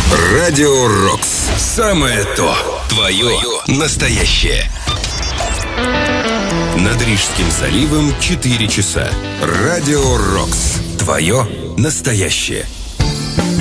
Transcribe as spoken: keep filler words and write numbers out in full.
Радио Рокс. Самое то. Твое настоящее. Над Рижским заливом четыре часа. Радио Рокс. Твое настоящее.